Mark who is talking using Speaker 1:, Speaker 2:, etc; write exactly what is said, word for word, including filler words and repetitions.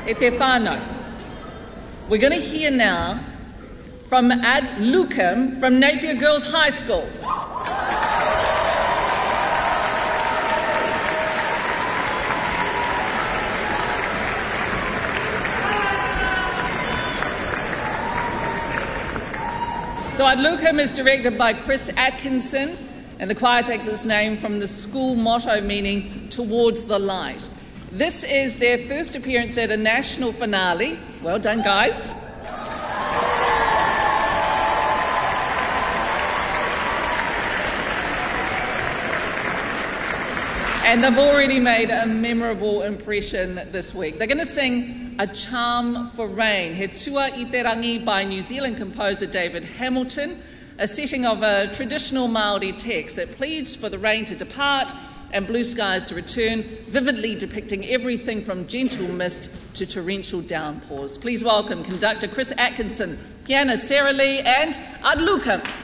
Speaker 1: e te whānau. We're going to hear now from Ad Lucum from Napier Girls High School. So Ad Lucum is directed by Chris Atkinson, and the choir takes its name from the school motto meaning towards the light. This is their first appearance at a national finale. Well done, guys. And they've already made a memorable impression this week. They're going to sing A Charm for Rain, He Tua I Te Rangi by New Zealand composer David Hamilton, a setting of a traditional Māori text that pleads for the rain to depart and blue skies to return, vividly depicting everything from gentle mist to torrential downpours. Please welcome conductor Chris Atkinson, pianist Sarah Lee, and Ad Lucum.